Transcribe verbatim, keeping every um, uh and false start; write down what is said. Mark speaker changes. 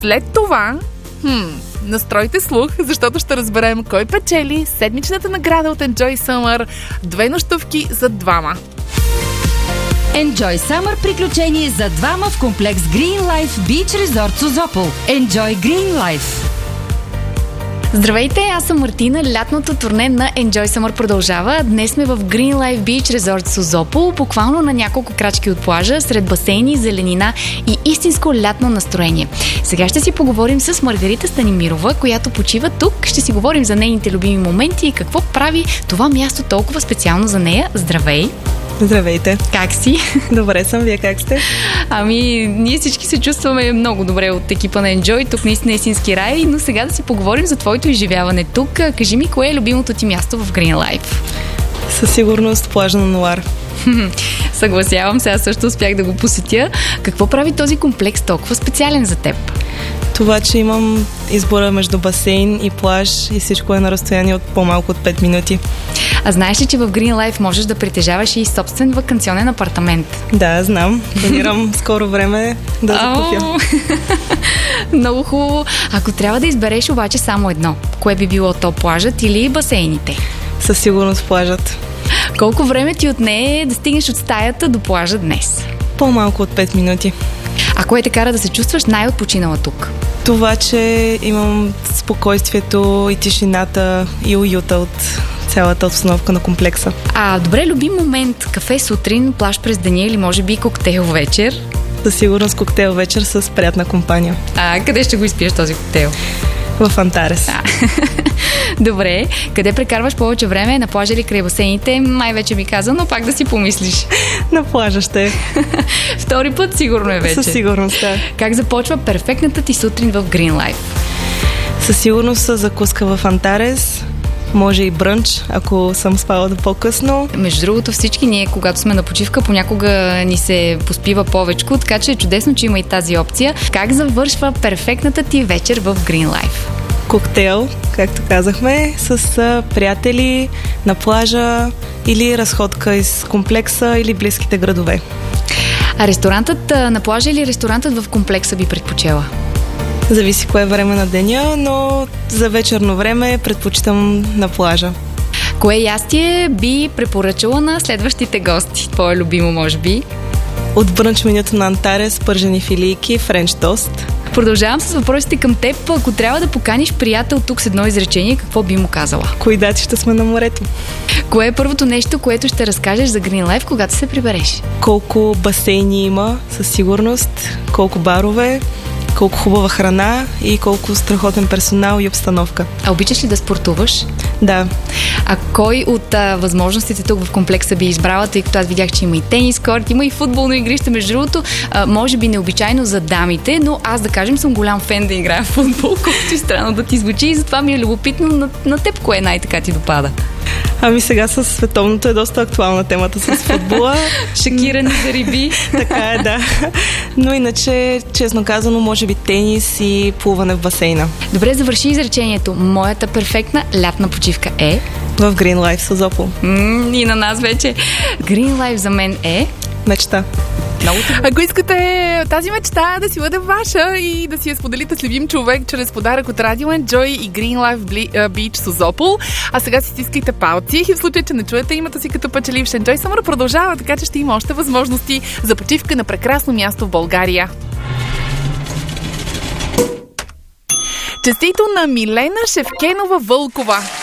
Speaker 1: След това, хм, настройте слух, защото ще разберем кой печели седмичната награда от Enjoy Summer – две нощувки за двама.
Speaker 2: Enjoy Summer приключение за двама в комплекс Green Life Beach Resort Созопол. Enjoy Green Life.
Speaker 3: Здравейте, аз съм Мартина. Лятното турне на Enjoy Summer продължава. Днес сме в Green Life Beach Resort Созопол, буквално на няколко крачки от плажа, сред басейни, зеленина и истинско лятно настроение. Сега ще си поговорим с Маргарита Станимирова, която почива тук. Ще си говорим за нейните любими моменти и какво прави това място толкова специално за нея. Здравей!
Speaker 4: Здравейте!
Speaker 3: Как си?
Speaker 4: Добре съм, вие как сте?
Speaker 3: Ами, ние всички се чувстваме много добре от екипа на Enjoy. Тук наистина е истински рай, но сега да си поговорим за твоето изживяване тук. Кажи ми, кое е любимото ти място в Green Life?
Speaker 4: Със сигурност плажа на Нуар.
Speaker 3: Съгласявам се, аз също успях да го посетя. Какво прави този комплекс толкова специален за теб?
Speaker 4: Това, че имам избора между басейн и плаж и всичко е на разстояние от по-малко от пет минути.
Speaker 3: А знаеш ли, че в Green Life можеш да притежаваш и собствен ваканционен апартамент?
Speaker 4: Да, знам. Планирам скоро време да закупя.
Speaker 3: Много хубаво. Ако трябва да избереш обаче само едно, кое би било то, плажът или басейните?
Speaker 4: Със сигурност плажът.
Speaker 3: Колко време ти отне да стигнеш от стаята до плажа днес?
Speaker 4: По-малко от пет минути.
Speaker 3: А кое те кара да се чувстваш най-отпочинала тук?
Speaker 4: Това, че имам спокойствието и тишината и уюта от цялата обстановка на комплекса.
Speaker 3: А, добре, любим момент, кафе сутрин, плаж през деня или може би коктейл вечер?
Speaker 4: Със сигурност коктейл вечер с приятна компания.
Speaker 3: А, къде ще го изпиеш този коктейл?
Speaker 4: В Антарес.
Speaker 3: А. Добре, къде прекарваш повече време? На плажа или край басейните? Май вече ми каза, но пак да си помислиш.
Speaker 4: На плажа ще.
Speaker 3: Втори път сигурно е вече.
Speaker 4: Със сигурност, да.
Speaker 3: Как започва перфектната ти сутрин в Green Life?
Speaker 4: Със сигурност са закуска в Антарес. Може и брънч, ако съм спала до по-късно.
Speaker 3: Между другото, всички ние, когато сме на почивка, понякога ни се поспива повечко, така че е чудесно, че има и тази опция. Как завършва перфектната ти вечер в Green Life?
Speaker 4: Коктейл, както казахме, с приятели на плажа или разходка из комплекса или близките градове.
Speaker 3: А ресторантът на плажа или ресторантът в комплекса би предпочела?
Speaker 4: Зависи кое е време на деня, но за вечерно време предпочитам на плажа.
Speaker 3: Кое ястие би препоръчала на следващите гости? Твое любимо, може би?
Speaker 4: От брънч менюто на Антарес, пържени филийки, френч тост.
Speaker 3: Продължавам с въпросите към теб. Ако трябва да поканиш приятел тук с едно изречение, какво би му казала?
Speaker 4: Кои дати ще сме на морето?
Speaker 3: Кое е първото нещо, което ще разкажеш за Green Life, когато се прибереш?
Speaker 4: Колко басейни има, със сигурност, колко барове, колко хубава храна и колко страхотен персонал и обстановка.
Speaker 3: А обичаш ли да спортуваш?
Speaker 4: Да.
Speaker 3: А кой от а, възможностите тук в комплекса би избрала, тъй като аз видях, че има и тенис корт, има и футболно игрище, между другото, а, може би необичайно за дамите, но аз, да кажем, съм голям фен да играя в футбол, колкото и странно да ти звучи, и затова ми е любопитно на, на теб кое най-така ти допада.
Speaker 4: Ами сега с световното е доста актуална темата с футбола.
Speaker 3: Шокирани за риби.
Speaker 4: Така е, да. Но иначе, честно казано, може би тенис и плуване в басейна.
Speaker 3: Добре, завърши изречението. Моята перфектна лятна почивка е...
Speaker 4: В Green Life Созопол.
Speaker 3: М- и на нас вече. Green Life за мен е...
Speaker 4: Мечта.
Speaker 1: Ако искате тази мечта да си бъде ваша и да си я споделите с любим човек чрез подарък от Радио Enjoy и Green Life Beach Созопол, а сега си стискайте палци и в случай, че не чуете името си като печеливш, Enjoy Summer продължава, така че ще има още възможности за почивка на прекрасно място в България. Честито на Милена Шевкенова Вълкова!